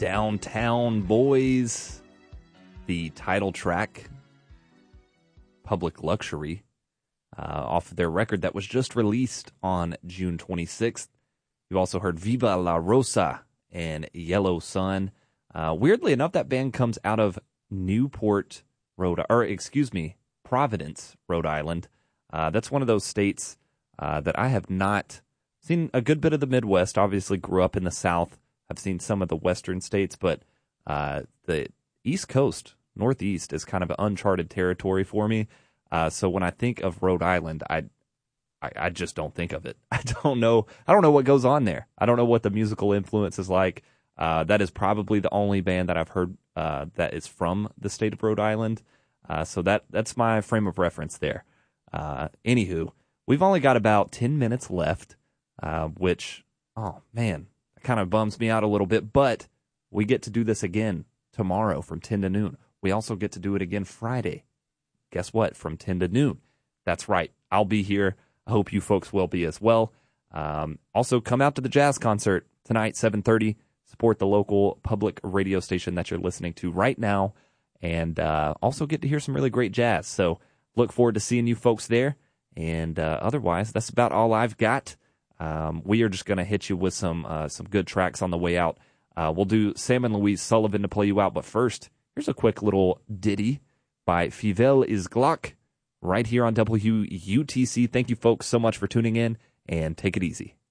Downtown Boys, the title track, Public Luxury, off of their record that was just released on June 26th. You also heard Viva La Rosa and Yellow Sun. Weirdly enough, that band comes out of Providence, Rhode Island. That's one of those states that I have not seen a good bit of the Midwest. Obviously grew up in the South. I've seen some of the Western states, but the East Coast, Northeast, is kind of uncharted territory for me. So when I think of Rhode Island, I just don't think of it. I don't know what goes on there. I don't know what the musical influence is like. That is probably the only band that I've heard that is from the state of Rhode Island. So that's my frame of reference there. Anywho, we've only got about 10 minutes left, which, oh man, kind of bums me out a little bit, but we get to do this again tomorrow from 10 to noon. We also get to do it again Friday. Guess what? From 10 to noon. That's right. I'll be here. I hope you folks will be as well. Also, come out to the jazz concert tonight, 7:30. Support the local public radio station that you're listening to right now, and also get to hear some really great jazz. So look forward to seeing you folks there. And otherwise, that's about all I've got. We are just going to hit you with some good tracks on the way out. We'll do Sam and Louise Sullivan to play you out. But first, here's a quick little ditty by Fievel is Glock right here on WUTC. Thank you folks so much for tuning in, and take it easy.